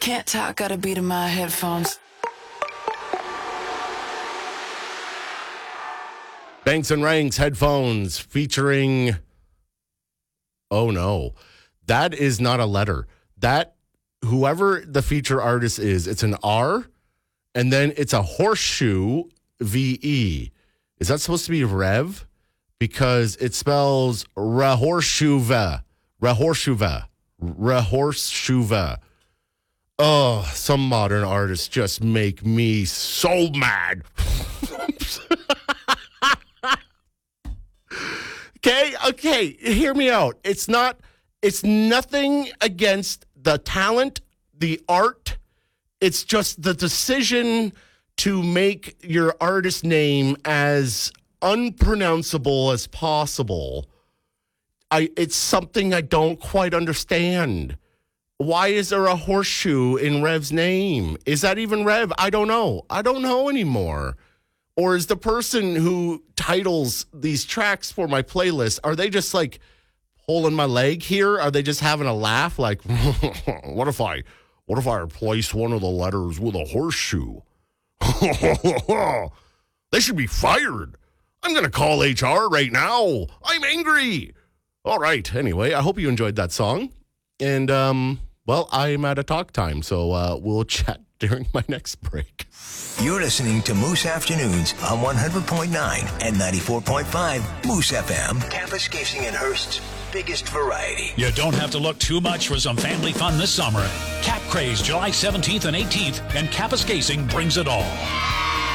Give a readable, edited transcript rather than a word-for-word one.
Can't talk, got a beat in my headphones. Banks and Ranks headphones featuring. Oh no, that is not a letter. That whoever the feature artist is, it's an R, and then it's a horseshoe VE. Is that supposed to be Rev? Because it spells Rehorshuva. Oh, some modern artists just make me so mad. Okay, hear me out. It's nothing against the talent, the art. It's just the decision to make your artist name as unpronounceable as possible. It's something I don't quite understand. Why is there a horseshoe in Rev's name? Is that even Rev? I don't know. I don't know anymore. Or is the person who titles these tracks for my playlist, are they just like pulling my leg here? Are they just having a laugh? Like, what if I replace one of the letters with a horseshoe? They should be fired. I'm going to call HR right now. I'm angry. All right. Anyway, I hope you enjoyed that song. And, well, I'm at a talk time, so we'll chat during my next break. You're listening to Moose Afternoons on 100.9 and 94.5 Moose FM. Campus Casing and Hearst's biggest variety. You don't have to look too much for some family fun this summer. Cap Craze, July 17th and 18th, and Campus Casing brings it all.